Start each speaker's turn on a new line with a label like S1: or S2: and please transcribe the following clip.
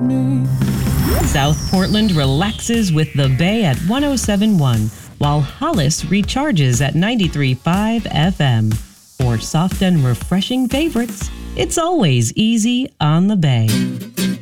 S1: me.
S2: South Portland relaxes with the Bay at 107.1, while Hollis recharges at 93.5 FM. For soft and refreshing favorites, it's always easy on the Bay.